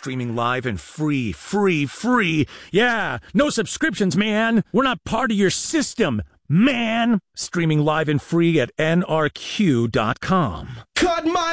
streaming live and free. Yeah, no subscriptions, man. We're not part of your system, man. Streaming live and free at nrq.com. Cut my